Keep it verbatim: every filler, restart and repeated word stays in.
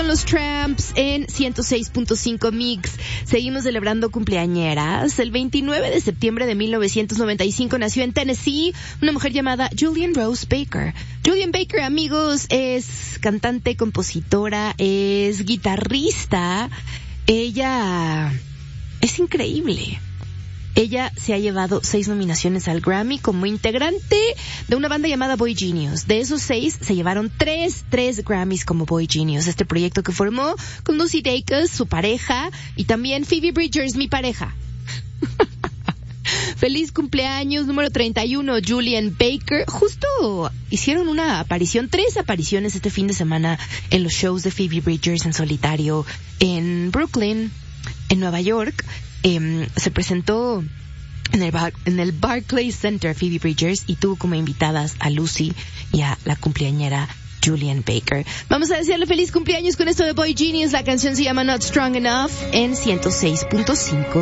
los Tramps en ciento seis punto cinco Mix. Seguimos celebrando cumpleañeras. El veintinueve de septiembre de mil novecientos noventa y cinco nació en Tennessee una mujer llamada Julian Rose Baker. Julian Baker, amigos, es cantante, compositora, es guitarrista. Ella es increíble. Ella se ha llevado seis nominaciones al Grammy como integrante de una banda llamada Boy Genius. De esos seis, se llevaron tres, tres Grammys como Boy Genius. Este proyecto que formó con Lucy Dacus, su pareja, y también Phoebe Bridgers, mi pareja. Feliz cumpleaños, número treinta y uno, Julian Baker. Justo hicieron una aparición, tres apariciones este fin de semana en los shows de Phoebe Bridgers en solitario en Brooklyn, en Nueva York. Eh, se presentó en el, Bar- en el Barclays Center Phoebe Bridgers y tuvo como invitadas a Lucy y a la cumpleañera Julian Baker. Vamos a desearle feliz cumpleaños con esto de Boy Genius. La canción se llama Not Strong Enough en ciento seis punto cinco.